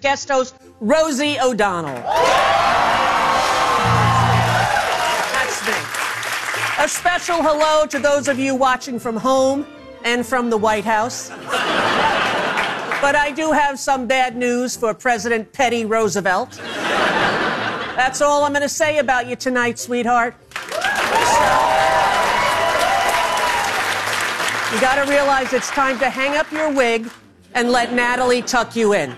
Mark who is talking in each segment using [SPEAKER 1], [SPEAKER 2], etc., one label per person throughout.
[SPEAKER 1] guest host, Rosie O'Donnell. That's me. A special hello to those of you watching from home and from the White House. But I do have some bad news for President Teddy Roosevelt. That's all I'm going to say about you tonight, sweetheart. You got to realize it's time to hang up your wig and let Natalie tuck you in.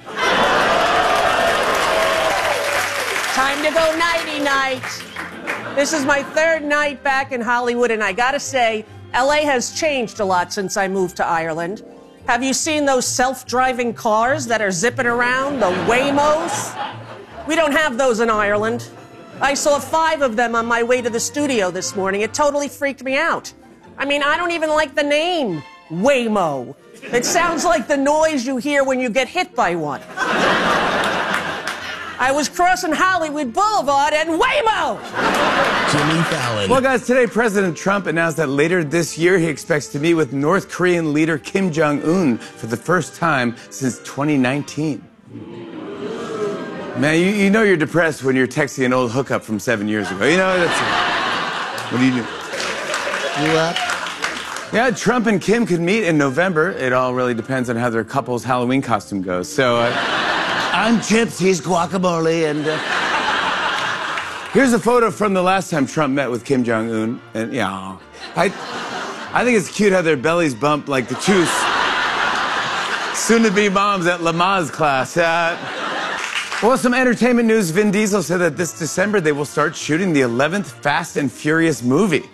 [SPEAKER 1] Time to go nighty-night. This is my third night back in Hollywood, and I got to say, LA has changed a lot since I moved to Ireland. Have you seen those self-driving cars that are zipping around, the Waymos? We don't have those in Ireland. I saw 5 of them on my way to the studio this morning. It totally freaked me out. I mean, I don't even like the name, Waymo. It sounds like the noise you hear when you get hit by one. I was crossing Hollywood Boulevard and Waymo!
[SPEAKER 2] Jimmy Fallon.
[SPEAKER 3] Well, guys, today President Trump announced that later this year he expects to meet with North Korean leader Kim Jong-un for the first time since 2019. Man, you know you're depressed when you're texting an old hookup from 7 years ago. You know, that's... What do you do?
[SPEAKER 2] You up?
[SPEAKER 3] Yeah, Trump and Kim could meet in November. It all really depends on how their couple's Halloween costume goes. So,
[SPEAKER 2] I'm chips, he's guacamole, and...
[SPEAKER 3] Here's a photo from the last time Trump met with Kim Jong-un. And, yeah, I think it's cute how their bellies bump like the two soon-to-be moms at Lamaze class. Well, some entertainment news. Vin Diesel said that this December they will start shooting the 11th Fast and Furious movie.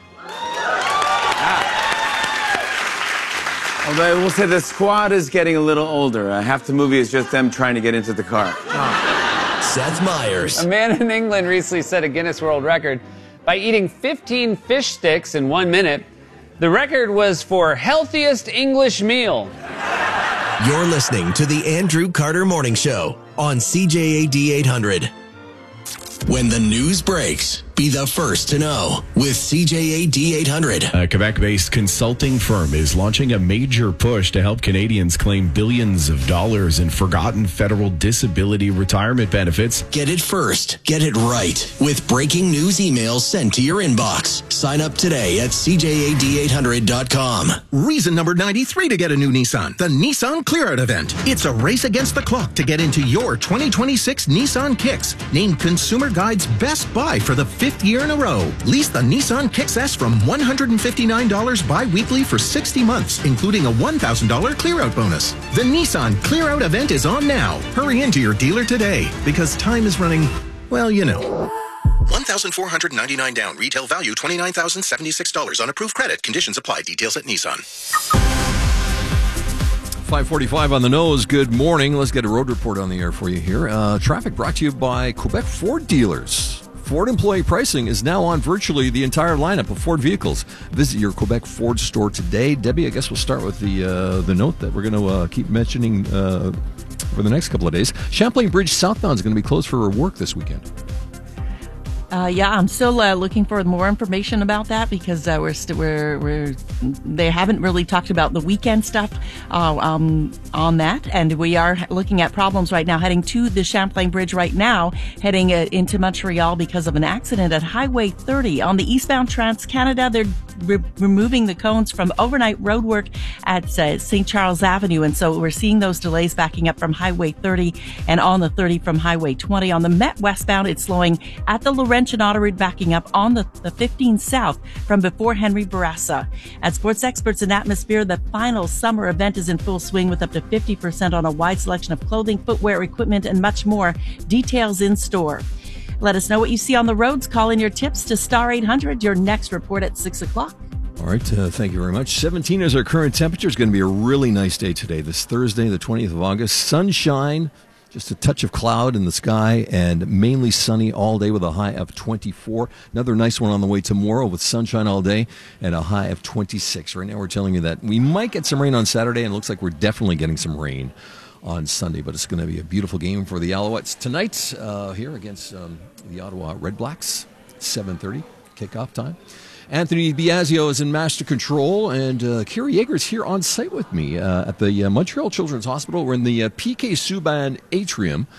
[SPEAKER 3] Although I will say the squad is getting a little older. Half the movie is just them trying to get into the car.
[SPEAKER 2] Seth Meyers.
[SPEAKER 4] A man in England recently set a Guinness World Record by eating 15 fish sticks in 1 minute. The record was for healthiest English meal.
[SPEAKER 2] You're listening to the Andrew Carter Morning Show on CJAD 800. When the news breaks, be the first to know with CJAD 800.
[SPEAKER 5] A Quebec-based consulting firm is launching a major push to help Canadians claim billions of dollars in forgotten federal disability retirement benefits.
[SPEAKER 2] Get it first. Get it right. With breaking news emails sent to your inbox. Sign up today at CJAD800.com.
[SPEAKER 6] Reason number 93 to get a new Nissan. The Nissan Clear Out event. It's a race against the clock to get into your 2026 Nissan Kicks. Named Consumer Guide's best buy for the 5th year in a row. Lease the Nissan Kicks S from $159 bi-weekly for 60 months, including a $1,000 clear-out bonus. The Nissan Clear-Out event is on now. Hurry into your dealer today, because time is running, well, you know.
[SPEAKER 7] $1,499 down. Retail value $29,076 on approved credit. Conditions apply. Details at Nissan.
[SPEAKER 8] 5:45 on the nose. Good morning. Let's get a road report on the air for you here. Traffic brought to you by Quebec Ford dealers. Ford employee pricing is now on virtually the entire lineup of Ford vehicles. Visit your Quebec Ford store today. Debbie, I guess we'll start with the note that we're going to keep mentioning for the next couple of days. Champlain Bridge southbound is going to be closed for work this weekend.
[SPEAKER 9] I'm still looking for more information about that because they haven't really talked about the weekend stuff on that, and we are looking at problems right now heading to the Champlain Bridge right now, heading into Montreal because of an accident at Highway 30 on the eastbound Trans-Canada. They're removing the cones from overnight roadwork at St. Charles Avenue, and so we're seeing those delays backing up from Highway 30 and on the 30 from Highway 20. On the Met westbound, it's slowing at the Laurentian Autoroute, backing up on the 15 south from before Henry Bourassa. At Sports Experts and Atmosphere, the final summer event is in full swing with up to 50% on a wide selection of clothing, footwear, equipment, and much more. Details in store. Let us know what you see on the roads. Call in your tips to Star 800. Your next report at 6 o'clock.
[SPEAKER 8] All right, thank you very much. 17 is our current temperature. It's going to be a really nice day today. This Thursday, the 20th of August. Sunshine, just a touch of cloud in the sky, and mainly sunny all day with a high of 24. Another nice one on the way tomorrow with sunshine all day and a high of 26. Right now we're telling you that we might get some rain on Saturday, and it looks like we're definitely getting some rain on Sunday, but it's going to be a beautiful game for the Alouettes tonight here against the Ottawa Red Blacks, 7:30 kickoff time. Anthony Biasio is in master control, and Kira Yeager is here on site with me at the Montreal Children's Hospital. We're in the P.K. Subban atrium